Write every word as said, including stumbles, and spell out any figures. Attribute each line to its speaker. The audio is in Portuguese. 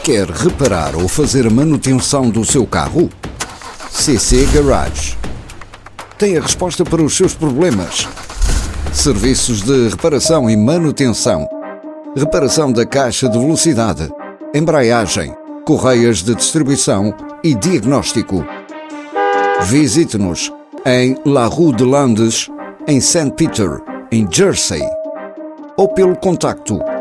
Speaker 1: Quer reparar ou fazer a manutenção do seu carro? C C Garage tem a resposta para os seus problemas. Serviços de reparação e manutenção. Reparação da caixa de velocidade, embreagem, correias de distribuição e diagnóstico. Visite-nos em La Rue de Landes, em Saint Peter, em Jersey, ou pelo contacto